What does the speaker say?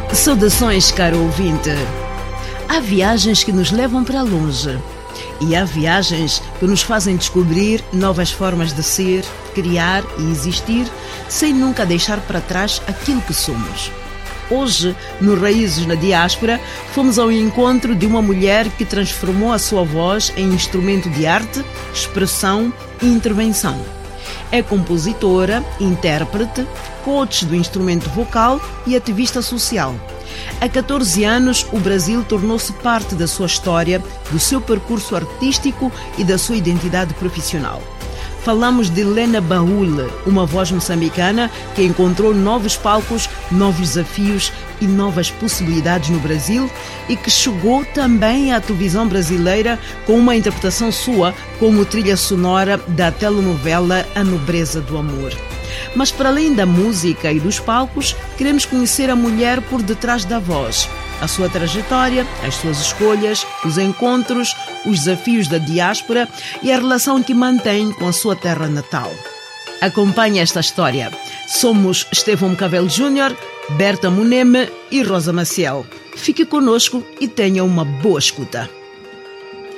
Saudações, caro ouvinte. Há viagens que nos levam para longe e há viagens que nos fazem descobrir novas formas de ser, criar e existir sem nunca deixar para trás aquilo que somos. Hoje, no Raízes na Diáspora, fomos ao encontro de uma mulher que transformou a sua voz em instrumento de arte, expressão e intervenção. É compositora, intérprete, coach do instrumento vocal e ativista social. Há 14 anos, o Brasil tornou-se parte da sua história, do seu percurso artístico e da sua identidade profissional. Falamos de Lena Baúl, uma voz moçambicana que encontrou novos palcos, novos desafios e novas possibilidades no Brasil e que chegou também à televisão brasileira com uma interpretação sua como trilha sonora da telenovela A Nobreza do Amor. Mas para além da música e dos palcos, queremos conhecer a mulher por detrás da voz, a sua trajetória, as suas escolhas, os encontros, os desafios da diáspora e a relação que mantém com a sua terra natal. Acompanhe esta história. Somos Estevão Cavelo Júnior, Berta Muneme e Rosa Maciel. Fique conosco e tenha uma boa escuta.